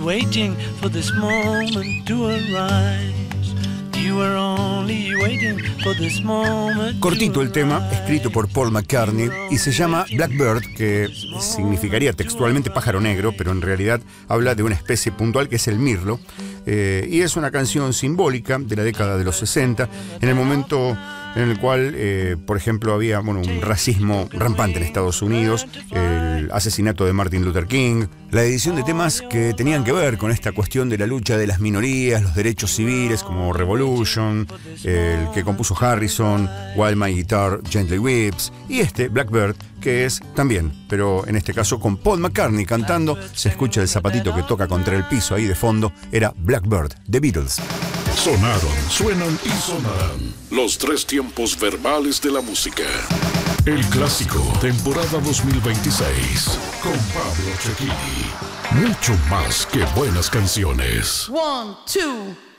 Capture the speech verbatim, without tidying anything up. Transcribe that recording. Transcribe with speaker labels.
Speaker 1: waiting for this moment to arise. You were only waiting for this moment.
Speaker 2: Cortito el tema, escrito por Paul McCartney, y se llama Blackbird, que significaría textualmente pájaro negro, pero en realidad habla de una especie puntual que es el mirlo. Eh, y es una canción simbólica de la década de los sesenta, en el momento en el cual, eh, por ejemplo, había bueno, un racismo rampante en Estados Unidos, el asesinato de Martin Luther King, la edición de temas que tenían que ver con esta cuestión de la lucha de las minorías, los derechos civiles, como Revolution, el que compuso Harrison, While My Guitar Gently Weeps, y este, Blackbird, que es también, pero en este caso con Paul McCartney cantando, se escucha el zapatito que toca contra el piso ahí de fondo, era Blackbird, The Beatles.
Speaker 3: Sonaron, suenan y sonarán los tres tiempos verbales de la música. El clásico, temporada dos mil veintiséis, con Pablo Cecchini. Mucho más que buenas canciones.
Speaker 4: One, two.